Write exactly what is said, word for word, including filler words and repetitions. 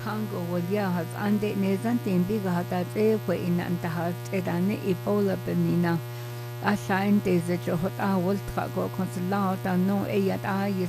Congo walia has ande nezan timbi gata te fue in antaha edane Ebola benina. Ashain de ze johot a volt go consulata no eyat a